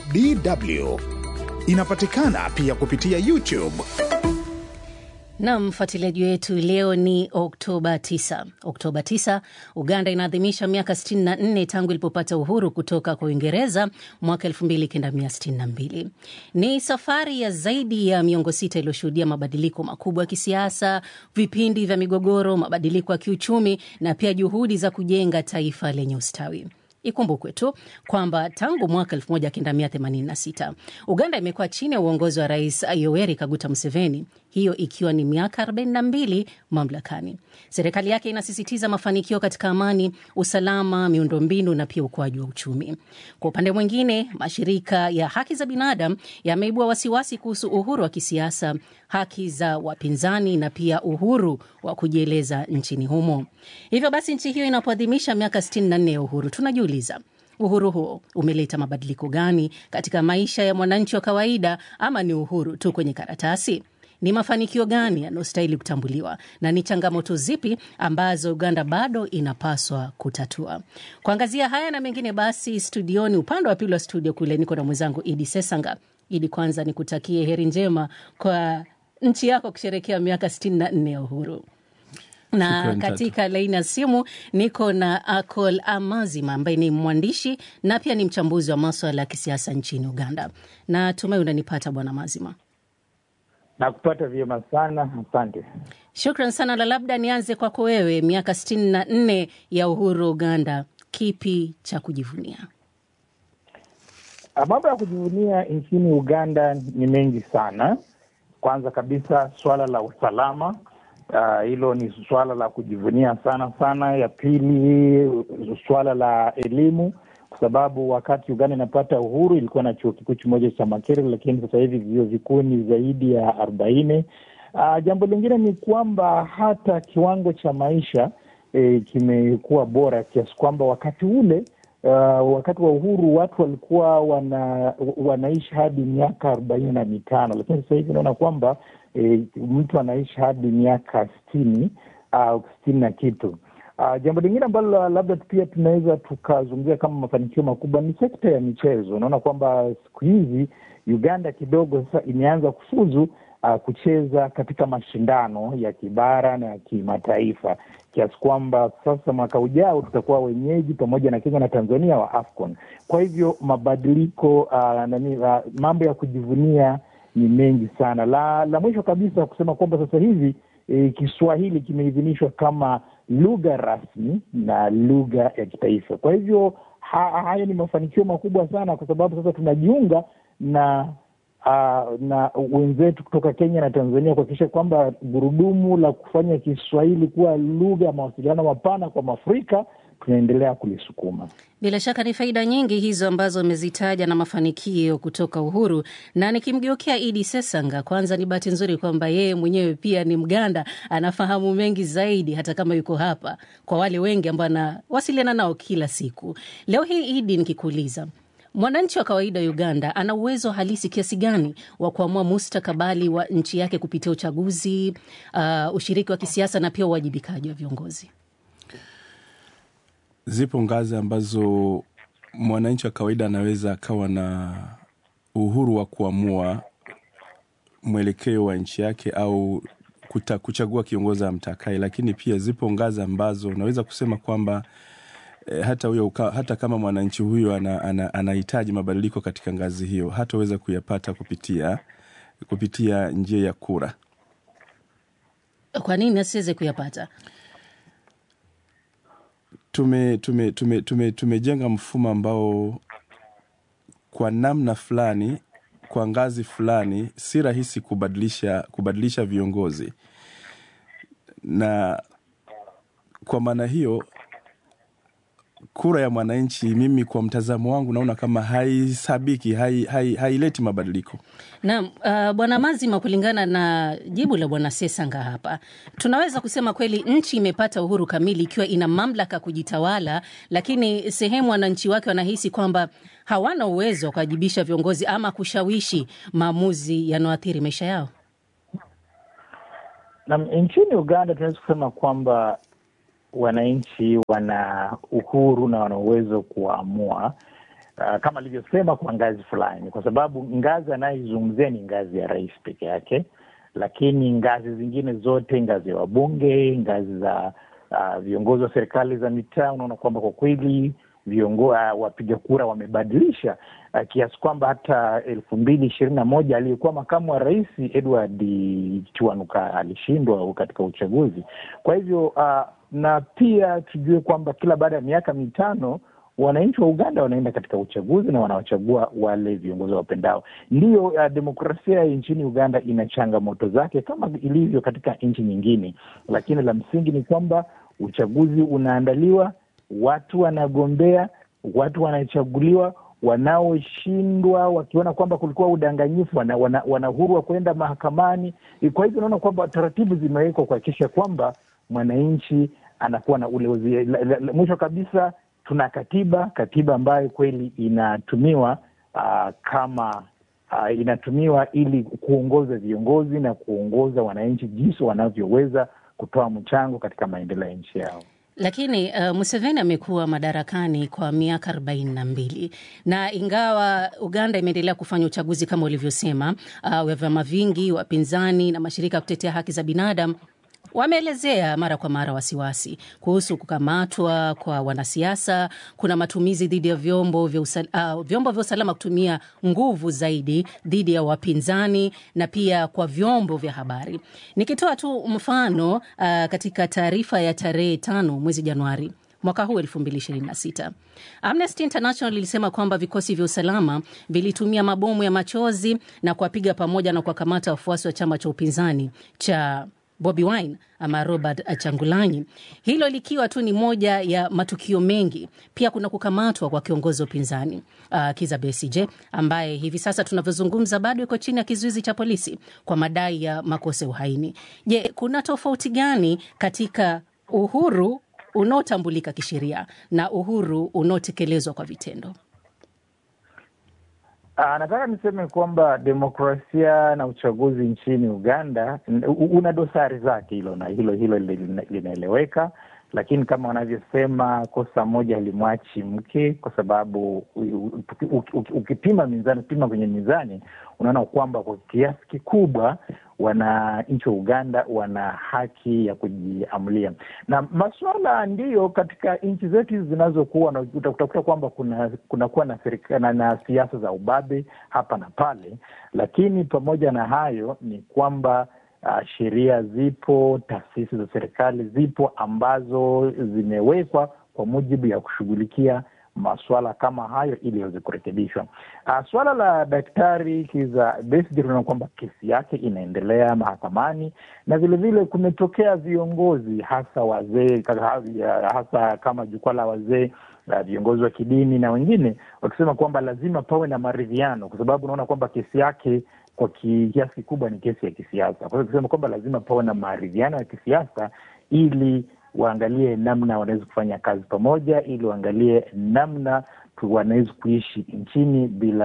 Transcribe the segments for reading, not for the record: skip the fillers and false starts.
DW. Inapatikana pia kupitia YouTube. Na mfuatiliaji wetu, leo ni Oktoba 9. Oktoba 9, Uganda inaadhimisha miaka 64 tangu ilipopata uhuru kutoka kwa Uingereza mwaka 1962. Ni safari ya zaidi ya miongo 6 iliyoshuhudia mabadiliko makubwa ya kisiasa, vipindi vya migogoro, mabadiliko ya kiuchumi na pia juhudi za kujenga taifa lenye ustawi. Ikumbukwe tu kwamba tangu mwaka 1986 Uganda imekuwa chini ya uongozi wa Rais Yoweri Kaguta Museveni, hiyo ikiwa ni miaka 42 mamlakani. Serikali yake inasisitiza mafanikio katika amani, usalama, miundombinu na pia ukuaji wa uchumi. Kwa upande mwingine, mashirika ya haki za binadamu yameibua wasiwasi kuhusu uhuru wa kisiasa, haki za wapinzani na pia uhuru wa kujieleza nchini humo. Hivyo basi, nchi hiyo inapoadhimisha miaka 64 ya uhuru, tunajiuliza, uhuru huo umeleta mabadiliko gani katika maisha ya mwananchi wa kawaida, ama ni uhuru tu kwenye karatasi? Ni mafanikio gani yanayostahili kutambuliwa na ni changamoto zipi ambazo Uganda bado inapaswa kutatua? Kuangazia haya na mengine, basi studioni, upande wa pili wa studio kule, niko na mwenzangu Idi Sesanga. Idi, kwanza nikutakie heri njema kwa nchi yako kusherehekea miaka 64 ya uhuru. Na katika laini ya simu niko na Akol Amazima ambaye ni mwandishi na pia ni mchambuzi wa masuala ya kisiasa nchini Uganda. Na tumai unanipata bwana Amazima? Na kupata vyema sana, asante. Shukran sana. Na labda nianze kwako wewe, miaka 64 ya uhuru Uganda, kipi cha kujivunia? Mambo ya kujivunia nchini Uganda ni mengi sana. Kwanza kabisa swala la usalama, hilo ni swala la kujivunia sana sana. Ya pili, swala la elimu, kwa sababu wakati Uganda inapata uhuru ilikuwa na chuo kikuu kimoja cha Makerere, lakini sasa hivi vyuo vikuu ni zaidi ya 40. Jambo lingine ni kwamba hata kiwango cha maisha kimekuwa bora kiasi kwamba wakati ule wakati wa uhuru watu walikuwa wanaishi hadi miaka 45, lakini sasa hivi naona kwamba mtu anaishi hadi miaka 60 au 60 na kitu. Jambo lingine ambalo labda pia tunaweza tukazungumzia kama mafanikio makubwa ni sekta ya michezo. Unaona kwamba siku hizi Uganda kidogo sasa imeanza kufuzu kucheza katika mashindano ya kibara na ya kimataifa, kiasi kwamba sasa mwaka ujao tutakuwa wenyeji pamoja na Kenya na Tanzania wa AFCON. Kwa hivyo mabadiliko mambo ya kujivunia ni mengi sana. La mwisho kabisa kusema kwamba sasa hivi Kiswahili kimeidhinishwa kama lugha rasmi na lugha ya kitaifa. Kwa hivyo haya ni mafanikio makubwa sana, kwa sababu sasa tunajiunga na wenzetu kutoka Kenya na Tanzania kuhakikisha kwamba gurudumu la kufanya Kiswahili kuwa lugha ya mawasiliano mapana kwa Afrika tunaendelea kulisukuma. Bila shaka ni faida nyingi hizo ambazo umezitaja na mafanikio kutoka uhuru. Na nikimgeukea Idi Sesanga, kwanza ni bahati nzuri kwamba yeye mwenyewe pia ni Mganda, anafahamu mengi zaidi hata kama yuko hapa, kwa wale wengi ambao anawasiliana nao kila siku. Leo hii Idi, nikikuuliza, mwananchi wa kawaida Uganda ana uwezo halisi kiasi gani wa kuamua mustakabali wa nchi yake kupitia uchaguzi, ushiriki wa kisiasa na pia uwajibikaji wa viongozi? Zipo ngazi ambazo mwananchi wa kawaida anaweza akawa na uhuru wa kuamua mwelekeo wa nchi yake au kuchagua kiongozi amtakaye, lakini pia zipo ngazi ambazo unaweza kusema kwamba hata kama mwananchi huyo anahitaji mabadiliko katika ngazi hiyo, hataweza kuyapata kupitia njia ya kura. Kwa nini asiweze kuyapata? Tumejenga mfumo ambao kwa namna fulani, kwa ngazi fulani, si rahisi kubadilisha viongozi, na kwa maana hiyo kura ya mwananchi, mimi kwa mtazamo wangu naona kama haisabiki, haileti mabadiliko. Naam, bwana Mazima, kulingana na jibu la bwana Sesanga hapa, tunaweza kusema kweli nchi imepata uhuru kamili ikiwa ina mamlaka kujitawala, lakini sehemu wananchi wake wanahisi kwamba hawana uwezo wa kuwajibisha viongozi ama kushawishi maamuzi yanayoathiri maisha yao. Na nchini Uganda tunaweza kusema kwamba wananchi wana uhuru na wana uwezo kuamua. kama alivyosema kwa ngazi fulani, kwa sababu ngazi anayezungumzia ni ngazi ya rais peke yake, lakini ngazi zingine zote, ngazi ya wabunge, ngazi za viongozi wa serikali za mitaa, unaona kwamba kwa kweli wapiga kura wamebadilisha kiasi kwamba hata 2021 aliyekuwa makamu wa rais Edward Kiwanuka alishindwa katika uchaguzi. Kwa hivyo na pia tujue kwamba kila baada ya miaka 5 wananchi wa Uganda wanaenda katika uchaguzi na wanawachagua wale viongozi wapendao. Ndiyo, demokrasia nchini Uganda ina changamoto zake kama ilivyo katika nchi nyingine, lakini la msingi ni kwamba uchaguzi unaandaliwa, watu wanagombea, watu wanachaguliwa, wanaoshindwa wakiona kwamba kulikuwa udanganyifu wana uhuru wa kwenda mahakamani. Kwa hivyo naona kwamba taratibu zimewekwa kuhakikisha kwamba mwananchi anakuwa na ule mwisho kabisa tuna katiba ambayo kweli inatumiwa inatumiwa ili kuongoza viongozi na kuongoza wananchi jinsi wanavyoweza kutoa mchango katika maendeleo ya nchi yao. Lakini Museveni amekuwa madarakani kwa miaka 42 na ingawa Uganda imeendelea kufanya uchaguzi kama ulivyosema, vyama vingi, wapinzani na mashirika ya kutetea haki za binadamu wameelezea mara kwa mara wasiwasi kuhusu kukamatwa kwa wanasiasa, kuna matumizi dhidi ya vyombo vya usalama kutumia nguvu zaidi dhidi ya wapinzani na pia kwa vyombo vya habari. Nikitoa tu mfano, katika taarifa ya tarehe 5 mwezi Januari mwaka huu 2026, Amnesty International ilisema kwamba vikosi vya usalama vilitumia mabomu ya machozi na kuwapiga pamoja na kuwakamata wafuasi wa chama cha upinzani cha Bobi Wine ama Robert Changulanyi. Hilo likiwa tu ni moja ya matukio mengi. Pia kuna kukamatwa kwa kiongozi wa upinzani Kizza Besigye, ambaye hivi sasa tunavyozungumza bado yuko chini ya kizuizi cha polisi kwa madai ya makosa ya uhaini. Je, kuna tofauti gani katika uhuru unaotambulika kisheria na uhuru unaotekelezwa kwa vitendo? Nataka niseme kwamba demokrasia na uchaguzi nchini Uganda una dosari zake, hilo linaeleweka, lakini kama wanavyosema kosa moja halimwachi mke, kwa sababu ukipima kwenye mizani unaona kwamba kwa kiasi kikubwa wananchi wa Uganda wana haki ya kujiamulia. Na masuala ndiyo katika nchi zetu zinazokuwa na utakuta kwamba kunakuwa na serikali na siasa za ubabe hapa na pale, lakini pamoja na hayo ni kwamba sheria zipo, taasisi za serikali zipo ambazo zimewekwa kwa mujibu ya kushughulikia masuala kama hayo ili yaweze kurekebishwa. Swala la Daktari Kizza Besigye tunaona kwamba kesi yake inaendelea mahakamani, na vile vile kumetokea viongozi hasa wazee, hasa kama jukwaa la wazee, viongozi wa kidini na wengine wakisema kwamba lazima pawe na maridhiano, kwa sababu unaona kwamba kesi yake kwa kiasi kikubwa ni kesi ya kisiasa. Kwa hiyo kusema kwamba lazima pawe na maridhiano ya kisiasa ili waangalie namna wanaweza kufanya kazi pamoja, ili waangalie namna wanaweza kuishi nchini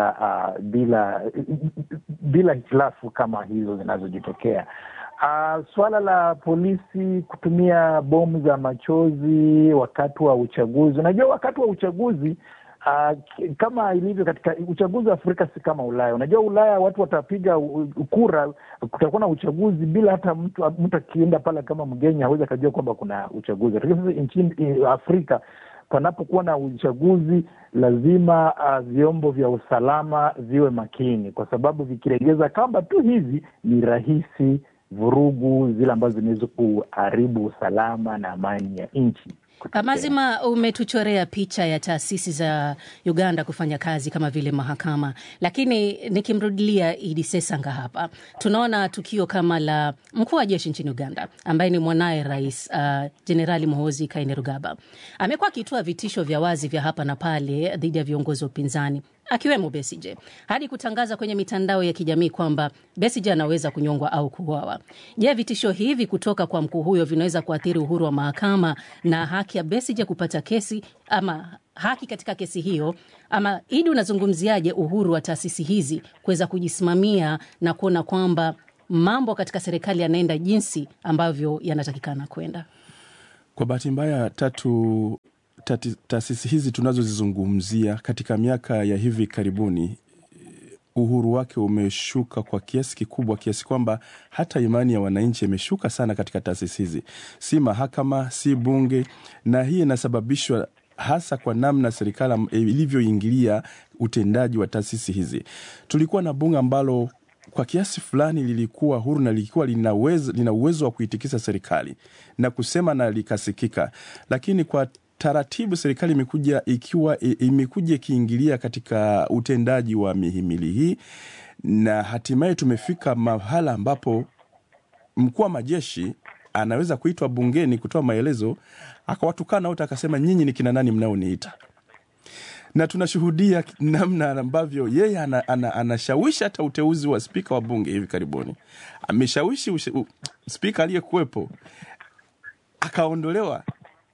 bila hitilafu kama hizo zinazojitokea. Swala la polisi kutumia bomu za machozi wakati wa uchaguzi. Unajua wakati wa uchaguzi kama ilivyo katika uchaguzi wa Afrika si kama Ulaya. Unajua Ulaya watu watapiga kura, kutakuwa na uchaguzi bila hata mtu akienda pale kama mgeni hawezi kujua kwamba kuna uchaguzi. Lakini sasa nchini Afrika panapokuwa na uchaguzi lazima vyombo vya usalama viwe makini, kwa sababu vikiregeza kamba tu hivi ni rahisi vurugu zile ambazo zinaweza kuharibu usalama na amani ya nchi. Mazima, umetuchorea picha ya taasisi za Uganda kufanya kazi kama vile mahakama, lakini nikimrudilia Idi Sesanga hapa, tunaona tukio kama la mkuu wa jeshi nchini Uganda ambaye ni mwanae rais Jenerali Muhoozi Kainerugaba. Amekuwa akitoa vitisho vya wazi vya hapa na pale dhidi ya viongozi wa upinzani akiwemo Besigye, hadi kutangaza kwenye mitandao ya kijamii kwamba Besigye anaweza kunyongwa au kuuawa. Je, vitisho hivi kutoka kwa mkuu huyo vinaweza kuathiri uhuru wa mahakama na haki ya Besigye kupata kesi ama haki katika kesi hiyo? Ama Idi, unazungumziaje uhuru wa taasisi hizi kuweza kujisimamia na kuona kwamba mambo katika serikali yanaenda jinsi ambavyo yanatakikana kwenda? Kwa bahati mbaya taasisi hizi tunazozizungumzia katika miaka ya hivi karibuni uhuru wake umeshuka kwa kiasi kikubwa, kiasi kwamba hata imani ya wananchi imeshuka sana katika taasisi hizi, si mahakama, si bunge, na hii inasababishwa hasa kwa namna serikali ilivyoingilia utendaji wa taasisi hizi. Tulikuwa na bunge ambalo kwa kiasi fulani lilikuwa huru na lilikuwa lina uwezo wa kuitikisa serikali na kusema na likasikika, lakini kwa taratibu serikali imekuja kiingilia katika utendaji wa mihimili hii, na hatimaye tumefika mahala ambapo mkuu wa majeshi anaweza kuitwa bungeni kutoa maelezo, akawatukana wote akasema nyinyi ni kina nani mnaoniita. Na tunashuhudia namna ambavyo yeye anashawishi hata uteuzi wa spika wa bunge hivi karibuni. Ameshawishi spika aliyekuwepo akaondolewa,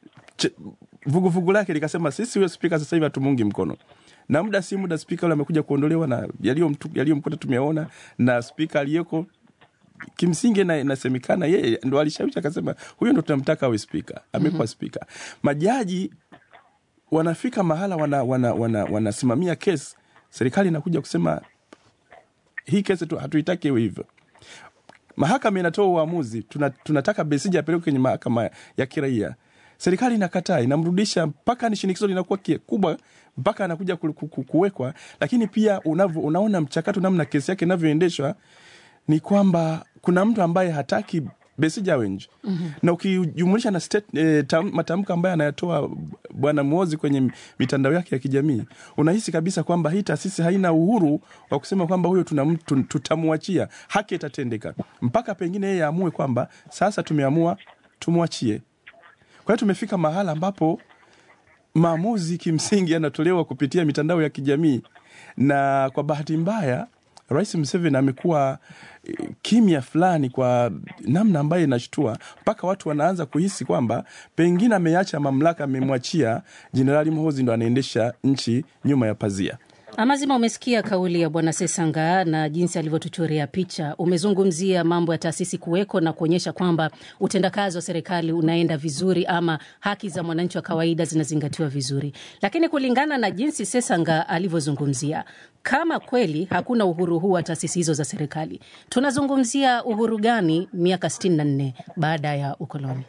vuguvugu lake likasema sisi huyo spika sasa hivi hatumungi mkono. Na muda si muda spika yule amekuja kuondolewa, na yaliyomkuta tumeona, na spika aliyeko kimsingi na inasemekana yeye ndo alishawishi akasema huyo ndo tunamtaka awe spika. Amekuwa spika. Majaji wanafika mahala wanasimamia kesi, serikali inakuja kusema hii kesi hatuitaki iwe hivyo. Mahakama inatoa uamuzi, tunataka Besigye apelekwe kwenye mahakama ya kiraia. Serikali inakataa, inamrudisha mpaka ni shinikizo linakuwa kubwa mpaka anakuja kuwekwa. Lakini pia unaona mchakato namna kesi yake inavyoendeshwa ni kwamba kuna mtu ambaye hataki Besigye awe nje. Na ukijumulisha na matamko ambayo anayatoa Bwana Muhoozi kwenye mitandao yake ya kijamii, unahisi kabisa kwamba hii taasisi haina uhuru wa kusema kwamba huyo tutamwachia, haki itatendeka mpaka pengine yeye aamue kwamba sasa tumeamua tumwachie. Kwa hiyo tumefika mahala ambapo maamuzi kimsingi yanatolewa kupitia mitandao ya kijamii, na kwa bahati mbaya Rais Museveni amekuwa kimya fulani kwa namna ambayo inashtua, mpaka watu wanaanza kuhisi kwamba pengine ameacha mamlaka, amemwachia Jenerali Muhoozi ndo anaendesha nchi nyuma ya pazia. Amazima, umesikia kauli ya Bwana Sesanga na jinsi alivyotuchorea picha. Umezungumzia mambo ya taasisi kuweko na kuonyesha kwamba utendakazi wa serikali unaenda vizuri, ama haki za mwananchi wa kawaida zinazingatiwa vizuri. Lakini kulingana na jinsi Sesanga alivyozungumzia, kama kweli hakuna uhuru huu wa taasisi hizo za serikali, tunazungumzia uhuru gani miaka 64 baada ya ukoloni?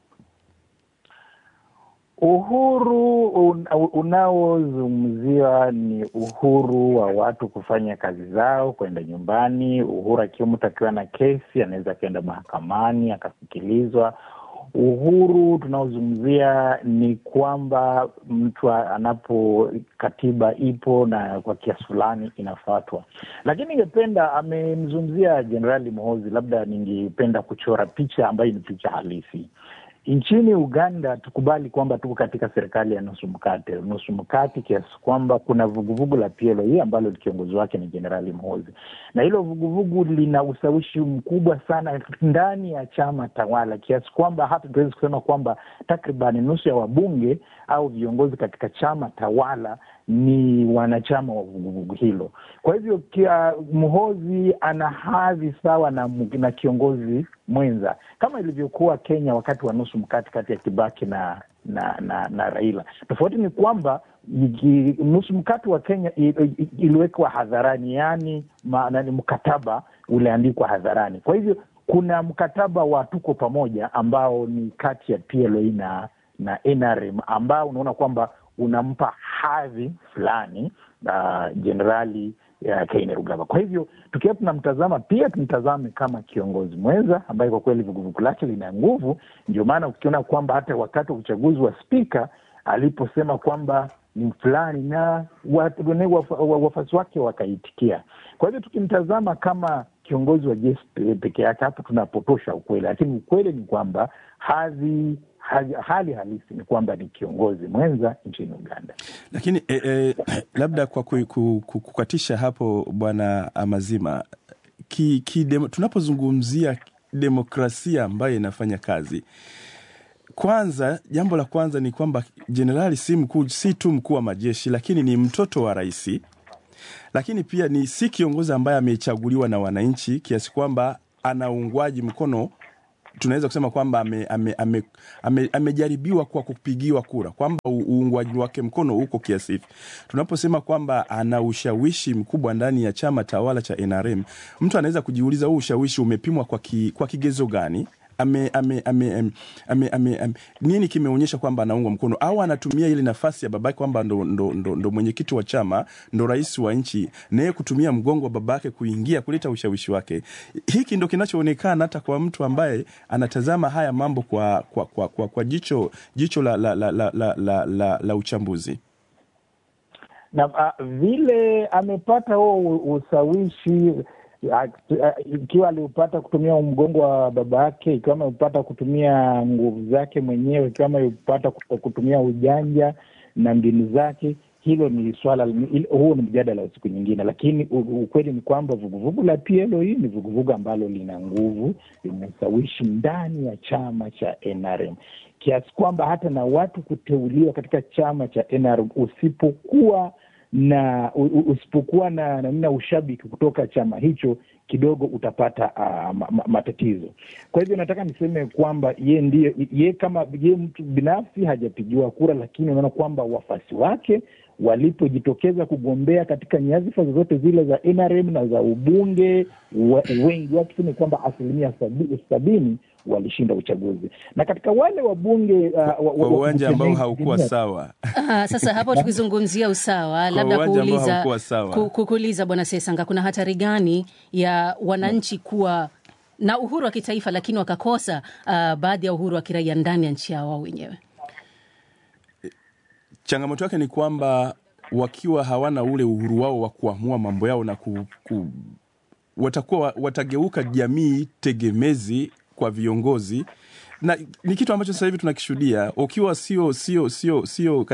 Uhuru unaozungumziwa ni uhuru wa watu kufanya kazi zao, kwenda nyumbani, uhuru akiwa mtu akiwa na kesi anaweza kwenda mahakamani akasikilizwa. Uhuru tunaozungumzia ni kwamba mtu anapo katiba ipo na kwa kiasi fulani inafuatwa. Lakini ningependa, amemzungumzia Jenerali Muhoozi, labda ningependa kuchora picha ambayo ni picha halisi. Nchini Uganda tukubali kwamba tuko katika serikali ya nusu mkate kiasi kwamba kuna vuguvugu la PLO ambalo kiongozi wake ni Jenerali Muhoozi, na hilo vuguvugu lina ushawishi mkubwa sana ndani ya chama tawala kiasi kwamba hata tuwezi kusema kwamba takriban nusu ya wabunge au viongozi katika chama tawala ni wanachama wa vuguvugu hilo. Kwa hivyo Muhoozi ana hadhi sawa na kiongozi mwenza, kama ilivyokuwa Kenya wakati wa nusu mkate kati ya Kibaki na Raila. Tofauti ni kwamba nusu mkate wa Kenya iliwekwa hadharani, yani mkataba uliandikwa hadharani. Kwa hivyo kuna mkataba wa tuko pamoja ambao ni kati ya PLO na NRM, ambao unaona kwamba unampa hadhi fulani Jenerali Kainerugaba. Kwa hivyo tukiwa tunamtazama, pia tumtazame kama kiongozi mwenza ambaye kwa kweli vuguvugu lake lina nguvu. Ndio maana ukiona kwamba hata wakati wa uchaguzi wa spika aliposema kwamba ni fulani, na wafasi wake wakaitikia. Kwa hivyo tukimtazama kama kiongozi wa jeshi peke yake, hapo tunapotosha ukweli. Lakini ukweli ni kwamba hali halisi ni kwamba ni kiongozi mwenza nchini Uganda. Lakini labda kwa kukatisha hapo Bwana Amazima, tunapozungumzia demokrasia ambayo inafanya kazi, kwanza, jambo la kwanza ni kwamba jenerali si tu mkuu wa majeshi, lakini ni mtoto wa rais. Lakini pia si kiongozi ambaye amechaguliwa na wananchi kiasi kwamba ana uungwaji mkono tunaweza kusema kwamba amejaribiwa kwa kupigiwa kura, kwamba uungwaji wake mkono uko kiasi hivi. Tunaposema kwamba ana ushawishi mkubwa ndani ya chama tawala cha NRM, mtu anaweza kujiuliza huu ushawishi umepimwa kwa kigezo gani? Nini kimeonyesha kwamba anaungwa mkono, au anatumia ile nafasi ya babake kwamba ndo mwenyekiti wa chama, ndo rais wa nchi, naye kutumia mgongo wa babake kuingia kuleta ushawishi wake. Hiki ndo kinachoonekana hata kwa mtu ambaye anatazama haya mambo kwa jicho la uchambuzi. Na vile amepata huo ushawishi, ikiwa aliupata kutumia mgongo wa baba yake, ikiwa amepata kutumia nguvu zake mwenyewe, ikiwa amepata kutumia ujanja na mbinu zake, hilo ni swala, huo ni mjadala wa siku nyingine. Lakini ukweli ni kwamba vuguvugu la PLO hii ni vuguvugu ambalo lina nguvu, linashawishi ndani ya chama cha NRM, kiasi kwamba hata na watu kuteuliwa katika chama cha NRM usipokuwa na ushabiki kutoka chama hicho, kidogo utapata matatizo. Kwa hivyo nataka niseme kwamba kama mtu binafsi hajapigiwa kura, lakini unaona kwamba wafasi wake walipojitokeza kugombea katika nyadhifa zozote zile za NRM na za ubunge, wengi watu ni kwamba 70% walishinda uchaguzi. Na katika wale wabunge kwa uwanja ambao haukuwa sawa. Sasa hapo tukizungumzia usawa, labda kuuliza Bwana Sesanga, kuna hatari gani ya wananchi kuwa na uhuru wa kitaifa lakini wakakosa baadhi ya uhuru wa kiraia ndani ya nchi yao wenyewe? Changamoto yake ni kwamba wakiwa hawana ule uhuru wao wa kuamua mambo yao, na watageuka jamii tegemezi kwa viongozi, na ni kitu ambacho sasa hivi tunakishuhudia. Ukiwa sio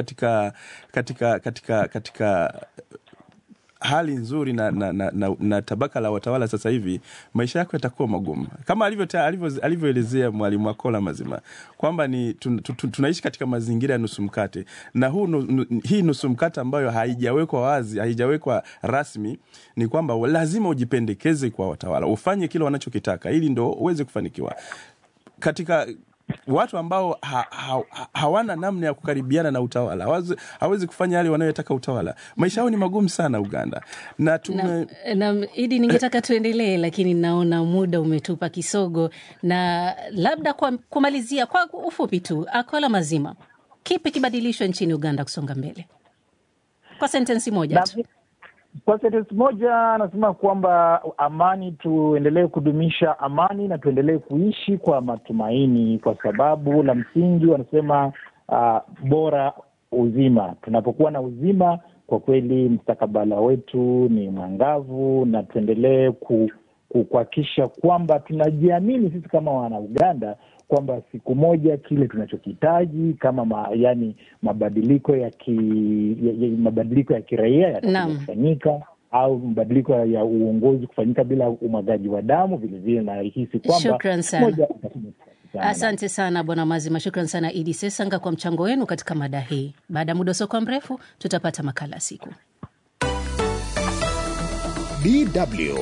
katika hali nzuri na tabaka la watawala sasa hivi, maisha yako yatakuwa magumu, kama alivyoelezea Mwalimu Akola Mazima kwamba ni tunaishi katika mazingira ya nusu mkate, na hii nusu mkate ambayo haijawekwa wazi, haijawekwa rasmi, ni kwamba lazima ujipendekeze kwa watawala, ufanye kile wanachokitaka ili ndo uweze kufanikiwa. Katika watu ambao hawana namna ya kukaribiana na utawala, hawezi kufanya yale wanayotaka utawala, maisha yao ni magumu sana Uganda. Na Idi, ningetaka tuendelee, lakini naona muda umetupa kisogo, na labda kwa kumalizia kwa ufupi tu, Akola Mazima, kipi kibadilishwe nchini Uganda kusonga mbele? Kwa sentensi moja tu. Kwa sentensi moja nasema kwamba amani, tuendelee kudumisha amani na tuendelee kuishi kwa matumaini, kwa sababu la msingi wanasema bora uzima. Tunapokuwa na uzima, kwa kweli mstakabala wetu ni mwangavu, na tuendelee kuhakikisha kwamba tunajiamini sisi kama wana Uganda kwamba siku moja kile tunachokitaji kama mabadiliko ya kiraia yatakufanyika, au mabadiliko ya uongozi kufanyika bila umwagaji wa damu, vile vile na hisi kwamba moja. Asante sana Bwana Mazima, shukran sana Idi Sesanga kwa mchango wenu katika mada hii. Baada ya muda usio mrefu tutapata makala siku. DW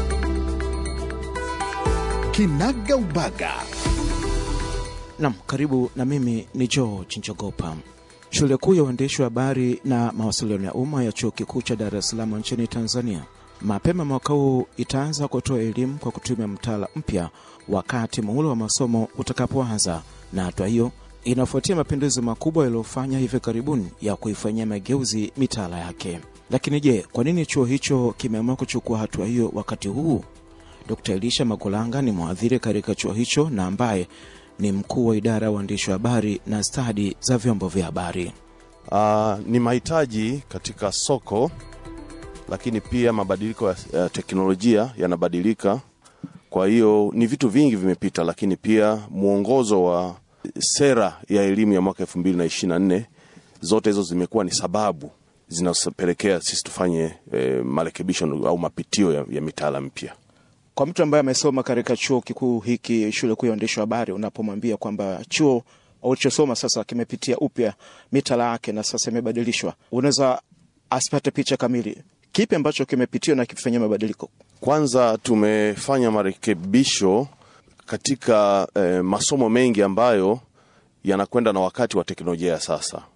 Kinaga Ubaga. Naam, karibu, na mimi ni George Njogopa. Shule kuu ya uandishi wa habari na mawasiliano ya umma ya Chuo Kikuu cha Dar es Salaam nchini Tanzania mapema mwaka huu itaanza kutoa elimu kwa kutumia mtaala mpya wakati muhula wa masomo utakapoanza, na hatua hiyo inafuatia mapinduzi makubwa yaliyofanya hivi karibuni ya kuifanyia mageuzi mitaala yake. Lakini je, kwa nini chuo hicho kimeamua kuchukua hatua hiyo wakati huu? Dr. Elisha Magolanga ni mhadhiri katika chuo hicho na ambaye ni mkuu wa idara ya uandishi wa habari na stadi za vyombo vya habari. Ni mahitaji katika soko, lakini pia mabadiliko ya teknolojia yanabadilika. Kwa hiyo ni vitu vingi vimepita, lakini pia muongozo wa sera ya elimu ya mwaka 2024, zote hizo zimekuwa ni sababu zinazopelekea sisi tufanye marekebisho au mapitio ya mitaala mpya. Kwa mtu ambaye amesoma katika chuo kikuu hiki, shule kuu ya uandishi wa habari, unapomwambia kwamba chuo ulichosoma sasa kimepitia upya mitaala yake na sasa imebadilishwa, unaweza asipate picha kamili. Kipi ambacho kimepitiwa na kifanywa mabadiliko? Kwanza tumefanya marekebisho katika masomo mengi ambayo yanakwenda na wakati wa teknolojia ya sasa.